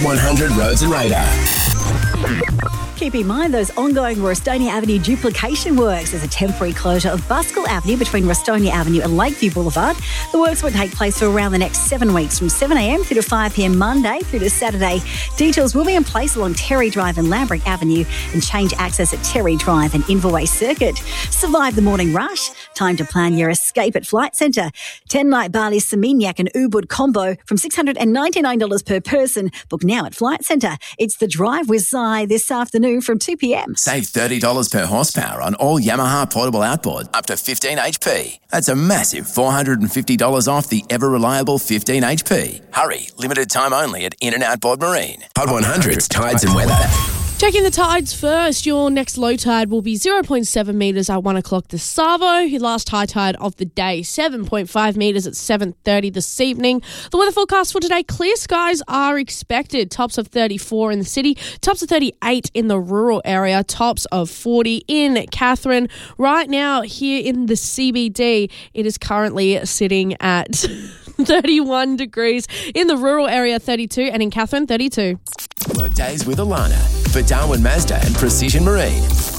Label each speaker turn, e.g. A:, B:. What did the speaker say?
A: Hot 100 Roads and Radar.
B: Keep in mind those ongoing Rostonia Avenue duplication works. There's a temporary closure of Buskell Avenue between Rostonia Avenue and Lakeview Boulevard. The works will take place for around the next 7 weeks, from 7am through to 5pm Monday through to Saturday. Details will be in place along Terry Drive and Lambrick Avenue, and change access at Terry Drive and Inverway Circuit. Survive the morning rush. Time to plan your escape at Flight Centre. 10-night Bali Seminyak and Ubud combo from $699 per person. Book now at Flight Centre. It's The Drive with Zai this afternoon from 2pm.
A: Save $30 per horsepower on all Yamaha portable outboard up to 15 HP. That's a massive $450 off the ever-reliable 15 HP. Hurry, limited time only at In and Outboard Marine. Hot 100's Tides and Weather.
C: Checking the tides first. Your next low tide will be 0.7 metres at 1 o'clock this Savo. Your last high tide of the day, 7.5 metres at 7:30 this evening. The weather forecast for today, clear skies are expected. Tops of 34 in the city, tops of 38 in the rural area, tops of 40 in Katherine. Right now, here in the CBD, it is currently sitting at 31 degrees. In the rural area, 32, and in Katherine, 32.
A: Workdays with Alana for Darwin Mazda and Precision Marine.